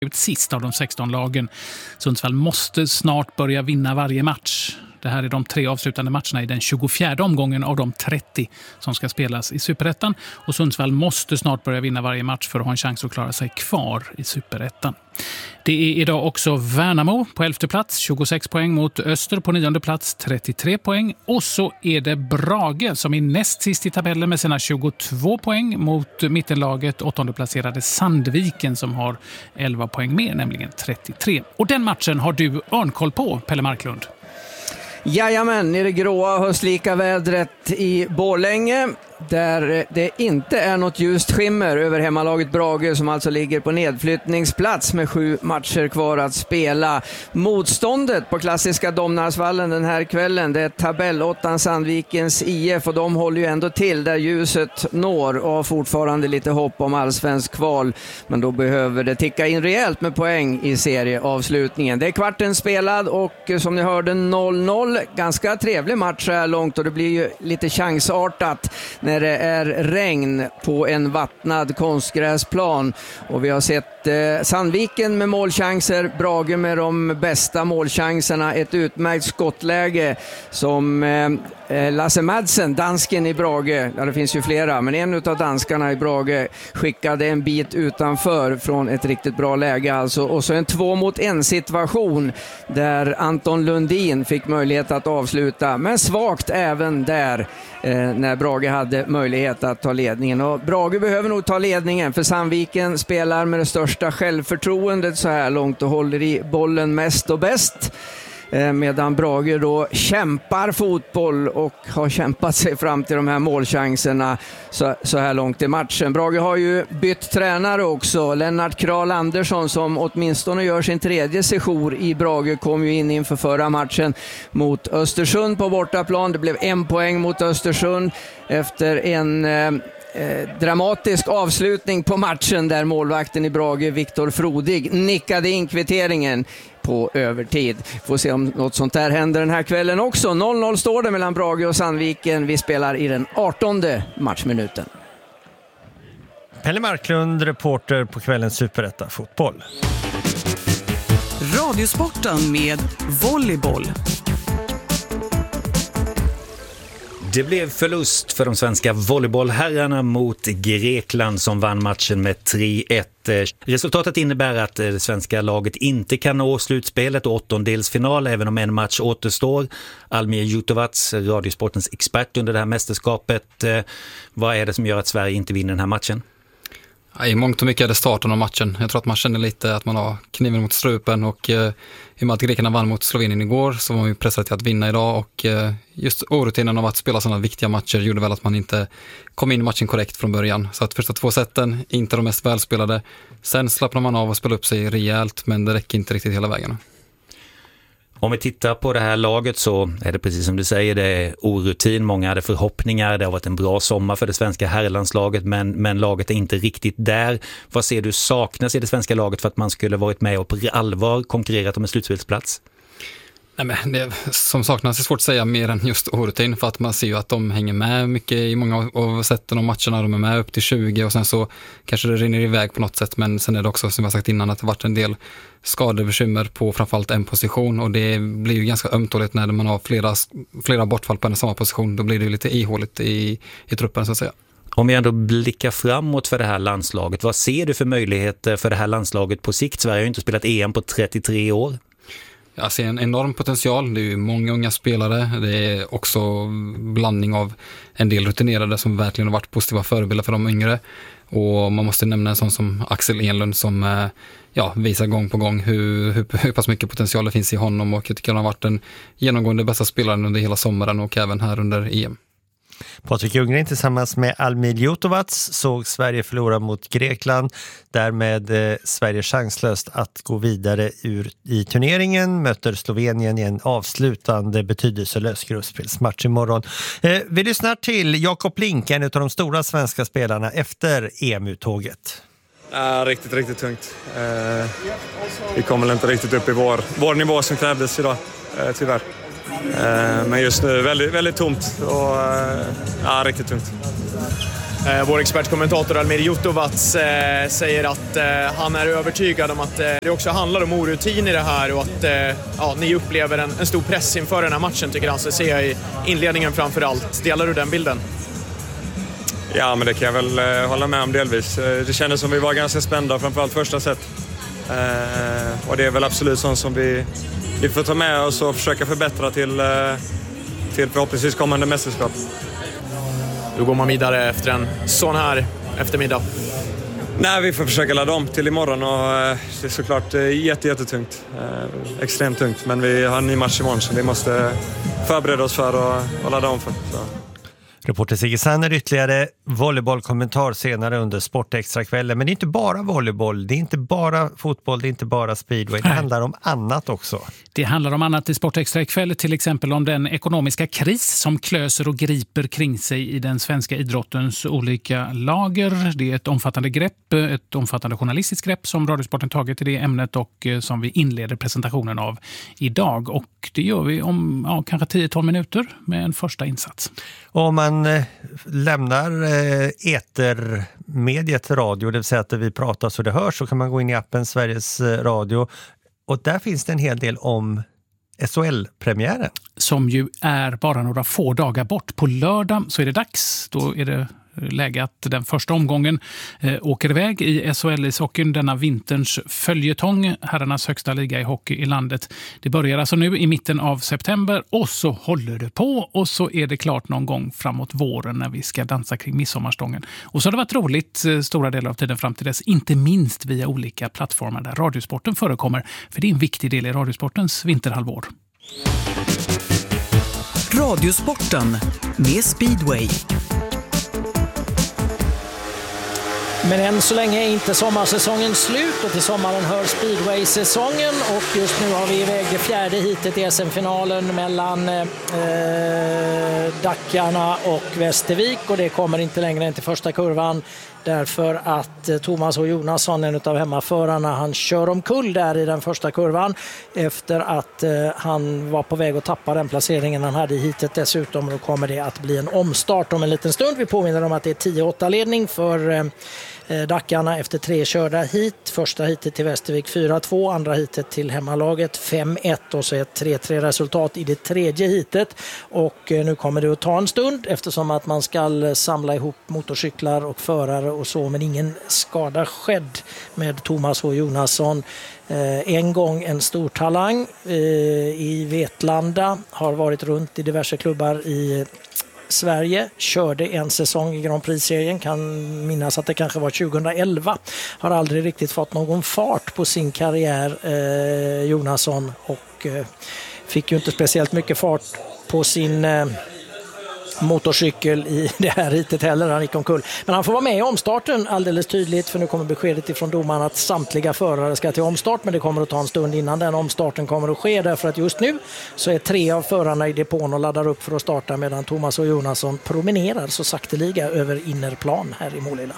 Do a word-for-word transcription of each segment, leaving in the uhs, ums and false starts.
ut sist av de sexton lagen. Sundsvall måste snart börja vinna varje match. Det här är de tre avslutande matcherna i den tjugofjärde omgången av de trettio som ska spelas i Superettan. Och Sundsvall måste snart börja vinna varje match för att ha en chans att klara sig kvar i Superettan. Det är idag också Värnamo på elfte plats, tjugosex poäng mot Öster på nionde plats, trettiotre poäng. Och så är det Brage som är näst sist i tabellen med sina tjugotvå poäng mot mittenlaget åttonde placerade Sandviken som har elva poäng mer, nämligen trettiotre. Och den matchen har du örnkoll på, Pelle Marklund. Jajamän, i det gråa höstlika vädret i Borlänge, där det inte är något ljust skimmer över hemmalaget Brage som alltså ligger på nedflyttningsplats med sju matcher kvar att spela. Motståndet på klassiska Domnarsvallen den här kvällen, det är tabellåttan Sandvikens I F, och de håller ju ändå till där ljuset når och har fortfarande lite hopp om allsvensk kval, men då behöver det ticka in rejält med poäng i serieavslutningen. Det är kvarten spelad och som ni hörde noll noll, ganska trevlig match så här långt, och det blir ju lite chansartat när det är regn på en vattnad konstgräsplan. Och vi har sett eh, Sandviken med målchanser, Brage med de bästa målchanserna, ett utmärkt skottläge som eh, Lasse Madsen, dansken i Brage, ja, det finns ju flera, men en av danskarna i Brage skickade en bit utanför från ett riktigt bra läge alltså. Och så en två mot en situation där Anton Lundin fick möjlighet att avsluta, men svagt även där eh, när Brage hade möjlighet att ta ledningen. Och Brage behöver nog ta ledningen, för Sandviken spelar med det största självförtroendet så här långt och håller i bollen mest och bäst, medan Brage då kämpar fotboll och har kämpat sig fram till de här målchanserna så, så här långt i matchen. Brage har ju bytt tränare också. Lennart Kral Andersson, som åtminstone gör sin tredje sejour i Brage, kom ju in inför förra matchen mot Östersund på bortaplan. Det blev en poäng mot Östersund efter en eh, Eh, dramatisk avslutning på matchen där målvakten i Brage, Viktor Frodig, nickade in kvitteringen på övertid. Får se om något sånt där händer den här kvällen också. noll noll står det mellan Brage och Sandviken. Vi spelar i den artonde matchminuten. Pelle Marklund, reporter på kvällens Superetta fotboll. Radiosporten med volleyboll. Det blev förlust för de svenska volleybollherrarna mot Grekland som vann matchen med tre ett. Resultatet innebär att det svenska laget inte kan nå slutspelet och åttondelsfinal även om en match återstår. Almir Jutovac, Radiosportens expert under det här mästerskapet. Vad är det som gör att Sverige inte vinner den här matchen? I mångt och mycket är det starten av matchen. Jag tror att man känner lite att man har kniven mot strupen, och eh, i och med att grekerna vann mot Slovenien igår så var man ju pressad till att vinna idag, och eh, just orutinen av att spela sådana viktiga matcher gjorde väl att man inte kom in i matchen korrekt från början. Så att första två sätten, inte de mest välspelade. Sen slappnar man av och spelar upp sig rejält, men det räcker inte riktigt hela vägen. Om vi tittar på det här laget så är det precis som du säger, det är orutin. Många hade förhoppningar, det har varit en bra sommar för det svenska herrlandslaget, men, men laget är inte riktigt där. Vad ser du saknas i det svenska laget för att man skulle varit med och på allvar konkurrerat om en slutspelsplats? Nej, men det som saknas är svårt att säga mer än just orutin, för att man ser ju att de hänger med mycket i många av sätten och matcherna. De är med upp till tjugo och sen så kanske det rinner iväg på något sätt, men sen är det också, som jag sagt innan, att det varit en del skadebekymmer på framförallt en position, och det blir ju ganska ömtåligt när man har flera, flera bortfall på en samma position. Då blir det ju lite ihåligt i, i truppen så att säga. Om vi ändå blickar framåt för det här landslaget, vad ser du för möjligheter för det här landslaget på sikt? Sverige har ju inte spelat E M på trettiotre år. Jag ser en enorm potential. Det är ju många unga spelare. Det är också blandning av en del rutinerade som verkligen har varit positiva förebilder för de yngre. Och man måste nämna en sån som Axel Enlund som ja, visar gång på gång hur, hur, hur pass mycket potential det finns i honom. Och jag tycker han har varit den genomgående bästa spelaren under hela sommaren och även här under E M. Patrik Ljunggren tillsammans med Almir Jutovac såg Sverige förlora mot Grekland. Därmed eh, Sverige chanslöst att gå vidare ur, i turneringen. Möter Slovenien i en avslutande betydelselös gruppspelsmatch imorgon. Eh, vi lyssnar till Jakob Link, en av de stora svenska spelarna efter E M-uttåget. Ja, riktigt, riktigt tungt. Eh, vi kom väl inte riktigt upp i vår, vår nivå som krävdes idag, eh, tyvärr. Men just nu väldigt, väldigt tomt och ja, riktigt tungt. Eh, vår expertkommentator Almir Jutovac eh, säger att eh, han är övertygad om att eh, det också handlar om orutin i det här och att eh, ja, ni upplever en, en stor press inför den här matchen, tycker han sig se i inledningen framför allt. Delar du den bilden? Ja, men det kan jag väl eh, hålla med om delvis. Eh, det kändes som vi var ganska spända, framförallt första set. Eh, och det är väl absolut sånt som vi, vi får ta med oss och försöka förbättra till, eh, till förhoppningsvis kommande mästerskap. Hur går man vidare efter en sån här eftermiddag? Nej, vi får försöka ladda om till imorgon och eh, det är såklart eh, jätte, jättetungt. Eh, extremt tungt, men vi har en ny match imorgon så vi måste förbereda oss för och, och ladda om för. Så. Reporter Sigge Sanner ytterligare volleybollkommentar senare under Sportextrakvällen. Men det är inte bara volleyboll, det är inte bara fotboll, det är inte bara speedway. Det Nej. handlar om annat också. Det handlar om annat i Sportextrakväll, till exempel om den ekonomiska kris som klöser och griper kring sig i den svenska idrottens olika lager. Det är ett omfattande grepp, ett omfattande journalistiskt grepp som Radiosporten tagit i det ämnet och som vi inleder presentationen av idag. Och det gör vi om ja, kanske tio till tolv minuter med en första insats. Och om man eh, lämnar eh, etermediet radio, det vill säga att vi pratar så det hörs, så kan man gå in i appen Sveriges eh, Radio. Och där finns det en hel del om S H L-premiären. Som ju är bara några få dagar bort. På lördag så är det dags. Då är det läge att den första omgången eh, åker iväg i S H L-ishockeyn, denna vinterns följetong, herrarnas högsta liga i hockey i landet. Det börjar alltså nu i mitten av september och så håller det på och så är det klart någon gång framåt våren när vi ska dansa kring midsommarstången. Och så har det varit roligt eh, stora delar av tiden fram till dess, inte minst via olika plattformar där Radiosporten förekommer, för det är en viktig del i Radiosportens vinterhalvår. Radiosporten med Speedway. Men än så länge är inte sommarsäsongen slut och till sommaren hör speedway-säsongen och just nu har vi iväg det fjärde hitet i S M-finalen mellan eh, Dackarna och Västervik och det kommer inte längre än till första kurvan därför att eh, Thomas H. Jonasson, en av hemmaförarna, han kör omkull där i den första kurvan efter att eh, han var på väg att tappa den placeringen han hade i hitet dessutom. Då kommer det att bli en omstart om en liten stund. Vi påminner om att det är tio åtta ledning för eh, Dackarna efter tre körda hit. Första hitet till Västervik fyra två, andra hitet till hemmalaget fem ett och så ett tre tre resultat i det tredje hitet. Och nu kommer det att ta en stund eftersom att man ska samla ihop motorcyklar och förare och så, men ingen skada skedd med Thomas H. Jonasson. En gång en stor talang i Vetlanda, har varit runt i diverse klubbar i Sverige, körde en säsong i Grand Prix-serien, kan minnas att det kanske var tjugoelva. Har aldrig riktigt fått någon fart på sin karriär, eh, Jonasson, och eh, fick ju inte speciellt mycket fart på sin eh, motorcykel i det här hitet heller. Han gick omkull. Men han får vara med i omstarten alldeles tydligt, för nu kommer beskedet ifrån domaren att samtliga förare ska till omstart, men det kommer att ta en stund innan den omstarten kommer att ske, därför att just nu så är tre av förarna i depån och laddar upp för att starta medan Thomas och Jonasson promenerar så sakteliga över innerplan här i Målilla.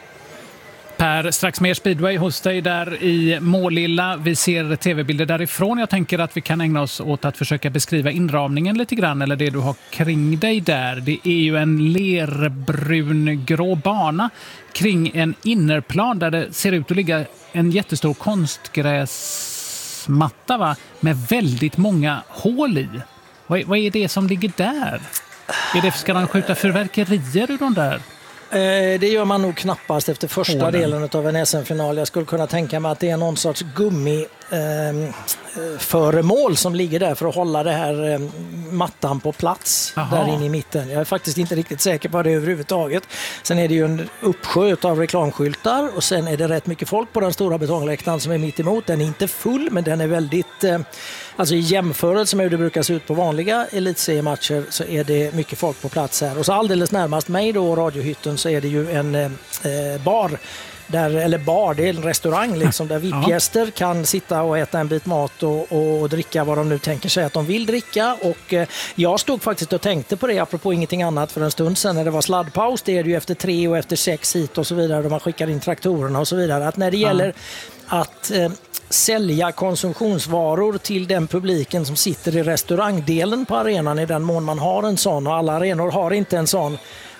Per, strax mer speedway hos dig där i Målilla. Vi ser tv-bilder därifrån. Jag tänker att vi kan ägna oss åt att försöka beskriva inramningen lite grann, eller det du har kring dig där. Det är ju en lerbrun grå bana kring en innerplan där det ser ut att ligga en jättestor konstgräsmatta, va? Med väldigt många hål i. Vad, vad är det som ligger där? Är det, ska man skjuta fyrverkerier ur de där? Det gör man nog knappast efter första Hålen. delen av en S M-final. Jag skulle kunna tänka mig att det är någon sorts gummi eh, föremål som ligger där för att hålla det här eh, mattan på plats. Aha. Där inne i mitten. Jag är faktiskt inte riktigt säker på det överhuvudtaget. Sen är det ju en uppsjö av reklamskyltar och sen är det rätt mycket folk på den stora betongläktaren som är mitt emot. Den är inte full, men den är väldigt... Eh, alltså i jämförelse med hur det brukar se ut på vanliga elitseriematcher så är det mycket folk på plats här. Och så alldeles närmast mig då, radiohytten, så är det ju en eh, bar. Där, eller bar, det är en restaurang liksom, där V I P-gäster kan sitta och äta en bit mat och, och dricka vad de nu tänker sig att de vill dricka. Och eh, jag stod faktiskt och tänkte på det, apropå ingenting annat, för en stund sedan när det var sladdpaus. Det är det ju efter tre och efter sex hit och så vidare, då man skickar in traktorerna och så vidare. Att när det gäller att eh, sälja konsumtionsvaror till den publiken som sitter i restaurangdelen på arenan, i den mån man har en sån, och alla arenor har inte en sån,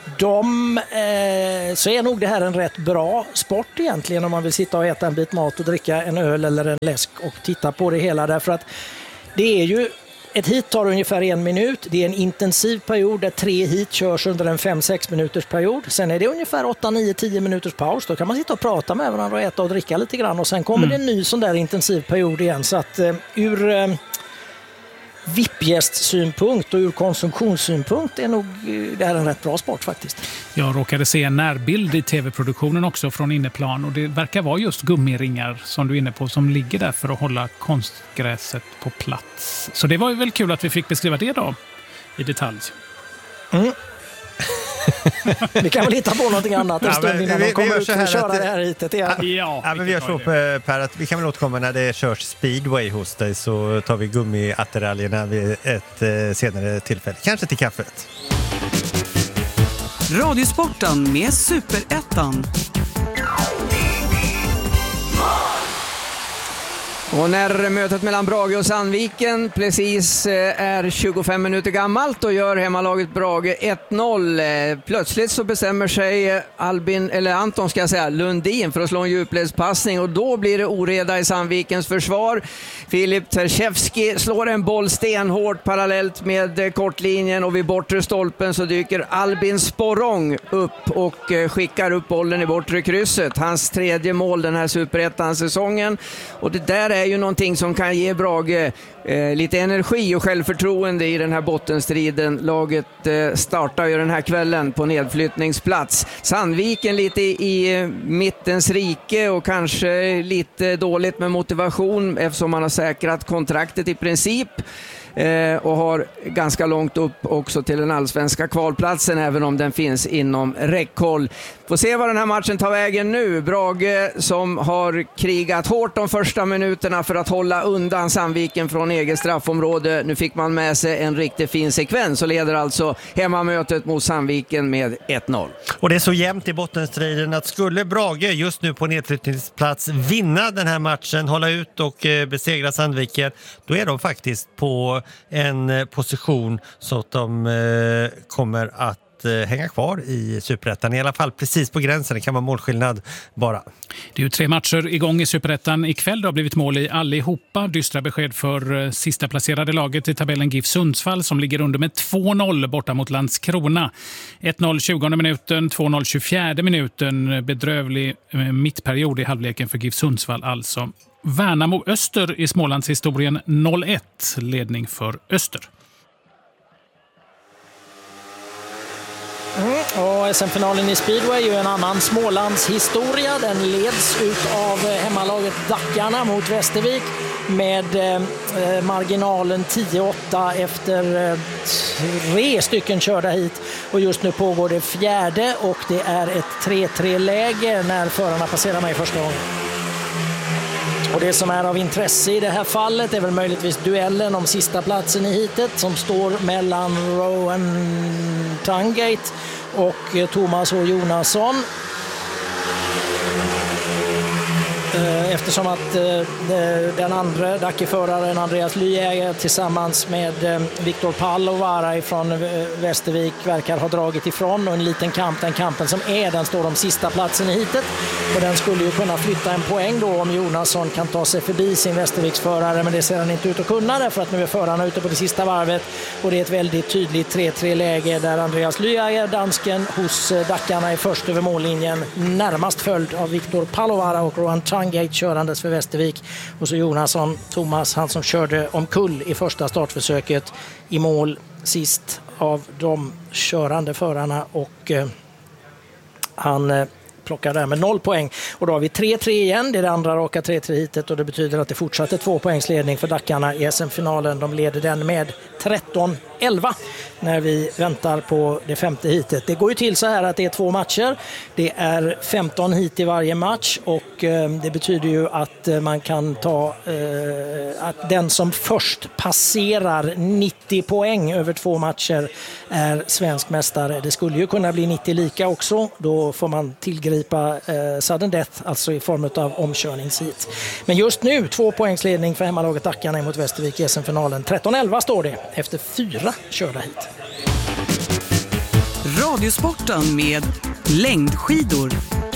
de, eh, så är nog det här en rätt bra sport egentligen om man vill sitta och äta en bit mat och dricka en öl eller en läsk och titta på det hela, därför att det är ju ett hit tar ungefär en minut. Det är en intensiv period där tre hit körs under en fem sex minuters period. Sen är det ungefär åtta nio tio minuters paus. Då kan man sitta och prata med varandra och äta och dricka lite grann. Och sen kommer mm. det en ny sån där intensiv period igen. Så att uh, ur uh, V I P-gästsynpunkt och ur konsumtionssynpunkt är nog uh, det här en rätt bra sport faktiskt. Jag råkade se en närbild i tv-produktionen också från inneplan och det verkar vara just gummiringar som du är inne på som ligger där för att hålla konstgräset på plats. Så det var ju väl kul att vi fick beskriva det då i detalj. Mm. Vi kan väl hitta på någonting annat en stund innan de kommer ut och köra det här hitet igen. Ja, ja, men vi gör så Per att vi kan väl återkomma när det körs speedway hos dig, så tar vi gummiattiraljerna vid ett eh, senare tillfälle. Kanske till kaffet. Radiosporten med Superettan. Och när mötet mellan Brage och Sandviken precis är tjugofem minuter gammalt och gör hemmalaget Brage ett noll. Plötsligt så bestämmer sig Albin, eller Anton ska jag säga, Lundin för att slå en djupledspassning och då blir det oreda i Sandvikens försvar. Filip Tershevski slår en boll stenhårt parallellt med kortlinjen och vid bortre stolpen så dyker Albin Sporrong upp och skickar upp bollen i bortre krysset. Hans tredje mål den här Superettan-säsongen, och det där är är ju någonting som kan ge Brage eh, lite energi och självförtroende i den här bottenstriden. Laget eh, startar ju den här kvällen på nedflyttningsplats. Sandviken lite i, i mittens rike och kanske lite dåligt med motivation eftersom man har säkrat kontraktet i princip. Eh, och har ganska långt upp också till den allsvenska kvalplatsen även om den finns inom räckhåll. Får se vad den här matchen tar vägen nu. Brage som har krigat hårt de första minuterna för att hålla undan Sandviken från eget straffområde. Nu fick man med sig en riktigt fin sekvens och leder alltså hemmamötet mot Sandviken med ett noll. Och det är så jämnt i bottenstriden att skulle Brage just nu på nedflyttningsplats vinna den här matchen, hålla ut och besegra Sandviken, då är de faktiskt på en position så att de eh, kommer att eh, hänga kvar i Superettan. I alla fall precis på gränsen, det kan vara målskillnad bara. Det är ju tre matcher igång i Superettan. Ikväll det har blivit mål i allihopa. Dystra besked för eh, sista placerade laget i tabellen GIF Sundsvall som ligger under med två noll borta mot Landskrona. ett noll tjugonde minuten, två noll tjugofjärde minuten. Bedrövlig eh, mittperiod i halvleken för GIF Sundsvall alltså. Värnamo Öster i Smålands historien noll ett, ledning för Öster. Mm, och S M-finalen i speedway är ju en annan Smålands historia. Den leds ut av hemmalaget Dackarna mot Västervik med eh, marginalen tio åtta efter eh, tre stycken körda hit. Och just nu pågår det fjärde och det är ett tre tre-läge när förarna passerar mig första gången. Och det som är av intresse i det här fallet är väl möjligtvis duellen om sista platsen i hitet som står mellan Rowan Tangate och Thomas H. Jonasson. Eftersom att den andra Dacke-föraren Andreas Lyäger tillsammans med Viktor Pallovara från Västervik verkar ha dragit ifrån, och en liten kamp, den kampen som är, den står om sista platsen i hitet och den skulle ju kunna flytta en poäng då om Jonasson kan ta sig förbi sin Västerviksförare, men det ser han inte ut att kunna därför att nu är förarna ute på det sista varvet och det är ett väldigt tydligt tre tre-läge där Andreas Lyäger, dansken hos Dackarna, är först över mållinjen, närmast följd av Viktor Pallovara och Rowan Tangate körandes för Västervik, och så Jonasson, Thomas, han som körde omkull i första startförsöket, i mål sist av de körande förarna, och eh, han eh, plockar där med noll poäng. Och då har vi tre tre igen, det är det andra raka tre tre hitet och det betyder att det fortsatte två poängsledning för Dackarna i S M-finalen. De leder den med tretton elva när vi väntar på det femte hitet. Det går ju till så här att det är två matcher. Det är femton hit i varje match och eh, det betyder ju att eh, man kan ta eh, att den som först passerar nittio poäng över två matcher är svensk mästare. Det skulle ju kunna bli nittio lika också. Då får man tillgripa eh, sudden death, alltså i form av omkörningshit. Men just nu två poängsledning för hemmalaget Dackarna mot Västervik i S M-finalen. tretton elva står det efter fyra körda hit. Radiosporten med längdskidor.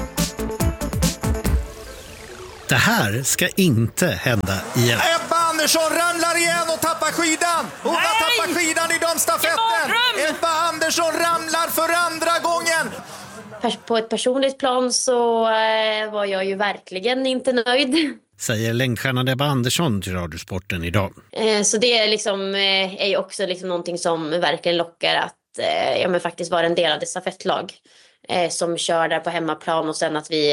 Det här ska inte hända igen. Ebba Andersson ramlar igen och tappar skidan. Hon Nej! har tappat skidan i damstafetten. Ebba Andersson ramlar för andra gången. På ett personligt plan så var jag ju verkligen inte nöjd. Säger längdstjärnan Ebba Andersson till Radiosporten idag. Så det är, liksom, är ju också liksom någonting som verkligen lockar att ja, men faktiskt vara en del av det stafettlag som kör där på hemmaplan och sen att vi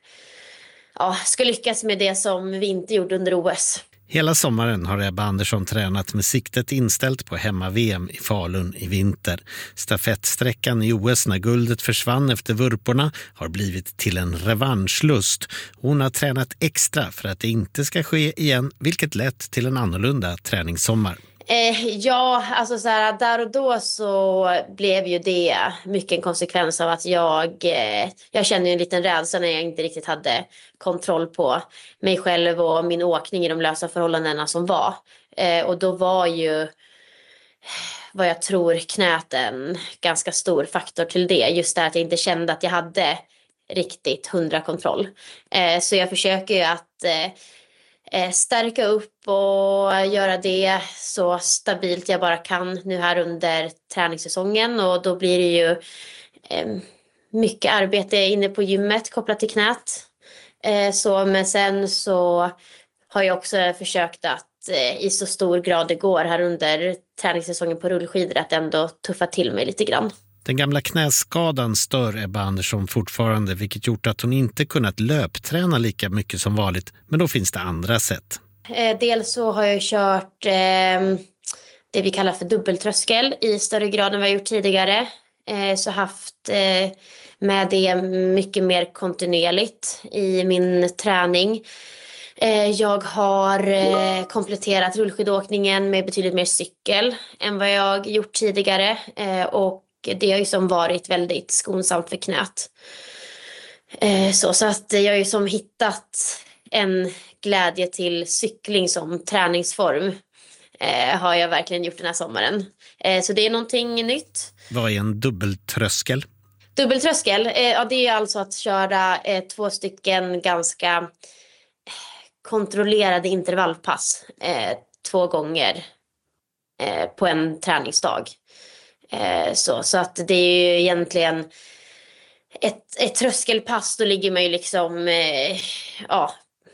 ja, ska lyckas med det som vi inte gjorde under O S. Hela sommaren har Ebba Andersson tränat med siktet inställt på hemma-V M i Falun i vinter. Stafettsträckan i O S när guldet försvann efter vurporna har blivit till en revanschlust. Hon har tränat extra för att det inte ska ske igen, vilket lett till en annorlunda träningssommar. Eh, ja, alltså så här, där och då så blev ju det mycket en konsekvens av att jag, eh, jag kände en liten rädsla när jag inte riktigt hade kontroll på mig själv och min åkning i de lösa förhållandena som var. Eh, och då var ju, vad jag tror, knät en ganska stor faktor till det. Just det att jag inte kände att jag hade riktigt hundra kontroll. Eh, så jag försöker ju att Eh, stärka upp och göra det så stabilt jag bara kan nu här under träningssäsongen, och då blir det ju eh, mycket arbete inne på gymmet kopplat till knät. Eh, så, men sen så har jag också försökt att eh, i så stor grad det går här under träningssäsongen på rullskidor att ändå tuffa till mig lite grann. Den gamla knäskadan stör Ebba Andersson fortfarande, vilket gjort att hon inte kunnat löpträna lika mycket som vanligt. Men då finns det andra sätt. Eh, dels så har jag kört eh, det vi kallar för dubbeltröskel i större grad än vad jag gjort tidigare. Eh, så haft eh, med det mycket mer kontinuerligt i min träning. Eh, jag har eh, kompletterat rullskidåkningen med betydligt mer cykel än vad jag gjort tidigare. Eh, och det har ju som varit väldigt skonsamt för knät. Eh, så, så att jag har ju som hittat en glädje till cykling som träningsform. Eh, har jag verkligen gjort den här sommaren. Eh, så det är någonting nytt. Vad är en dubbeltröskel? Dubbeltröskel, eh, ja, det är alltså att köra eh, två stycken ganska kontrollerade intervallpass. Eh, två gånger eh, på en träningsdag. Eh, så, så att det är ju egentligen ett, ett tröskelpass. Då ligger man ju liksom eh, ja,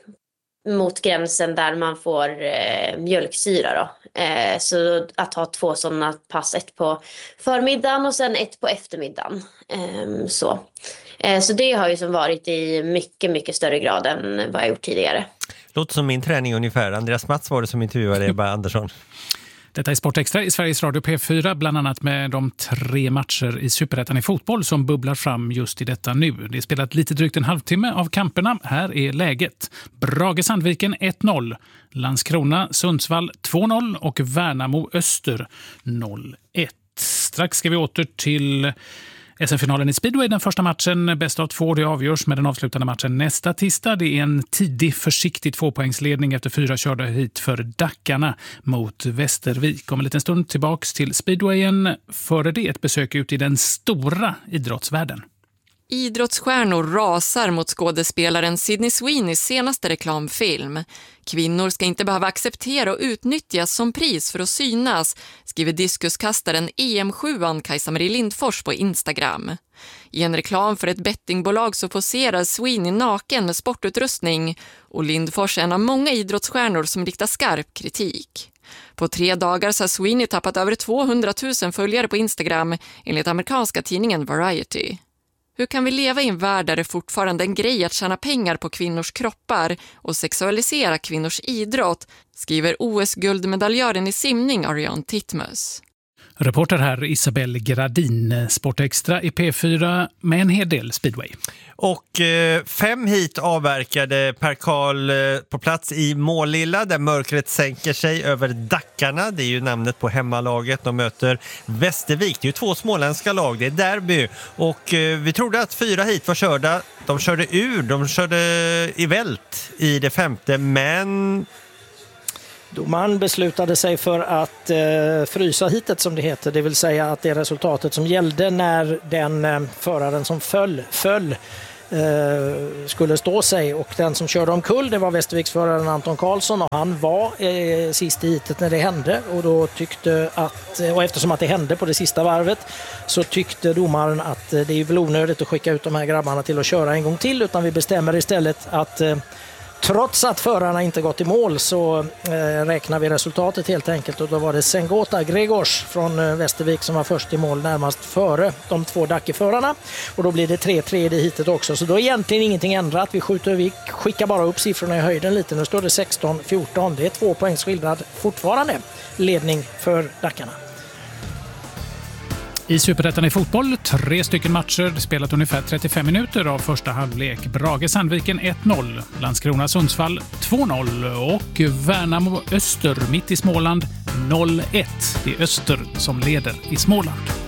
mot gränsen där man får eh, mjölksyra då. Eh, så att ha två sådana pass, ett på förmiddagen och sen ett på eftermiddagen. Eh, så. Eh, så det har ju som varit i mycket, mycket större grad än vad jag gjort tidigare. Låter som min träning ungefär. Andreas Mats var det som intervjuade Ebba Andersson. Detta är Sport Extra i Sveriges Radio P fyra, bland annat med de tre matcher i Superettan i fotboll som bubblar fram just i detta nu. Det är spelat lite drygt en halvtimme av kamperna. Här är läget. Brage-Sandviken ett noll, Landskrona Sundsvall två noll och Värnamo Öster noll ett. Strax ska vi åter till S M-finalen i speedway. Den första matchen, bäst av två, det avgörs med den avslutande matchen nästa tisdag. Det är en tidig, försiktig tvåpoängsledning efter fyra körda hit för Dackarna mot Västervik. Om en liten stund tillbaks till speedwayen. Före det ett besök ut i den stora idrottsvärlden. Idrottsstjärnor rasar mot skådespelaren Sydney Sweeneys senaste reklamfilm. Kvinnor ska inte behöva acceptera och utnyttjas som pris för att synas, skriver diskuskastaren E M sjuan Kajsa-Marie Lindfors på Instagram. I en reklam för ett bettingbolag så poserar Sweeney naken med sportutrustning, och Lindfors är en av många idrottsstjärnor som riktar skarp kritik. På tre dagar så har Sweeney tappat över tvåhundratusen följare på Instagram, enligt amerikanska tidningen Variety. Hur kan vi leva i en värld där det fortfarande är en grej att tjäna pengar på kvinnors kroppar och sexualisera kvinnors idrott, skriver O S-guldmedaljören i simning Ariane Titmus. Reporter här Isabelle Gradin, Sport Extra i P fyra med en hel del speedway. Och eh, fem hit avverkade Per Karl eh, på plats i Målilla där mörkret sänker sig över Dackarna. Det är ju namnet på hemmalaget. De möter Västervik. Det är ju två småländska lag. Det är derby. Och eh, vi trodde att fyra hit var körda. De körde ur. De körde i vält i det femte. Men Domaren beslutade sig för att eh, frysa hitet som det heter, det vill säga att det är resultatet som gällde när den eh, föraren som föll, föll eh, skulle stå sig, och den som körde omkull det var Västerviksföraren Anton Karlsson, och han var eh, sist i hitet när det hände, och då tyckte att, och eftersom att det hände på det sista varvet så tyckte domaren att det är väl onödigt att skicka ut de här grabbarna till att köra en gång till, utan vi bestämmer istället att eh, trots att förarna inte gått i mål så eh, räknar vi resultatet helt enkelt, och då var det Sengota Gregors från eh, Västervik som var först i mål närmast före de två Dacky-förarna, och då blir det tre tre i hitet också, så då är egentligen ingenting ändrat. Vi, skjuter, vi skickar bara upp siffrorna i höjden lite, nu står det sexton fjorton, det är två poängs skillnad fortfarande, ledning för Dackarna. I Superettan i fotboll, tre stycken matcher, spelat ungefär trettiofem minuter av första halvlek. Brage-Sandviken ett noll, Landskrona-Sundsvall två noll och Värnamo-Öster mitt i Småland noll ett. Det är Öster som leder i Småland.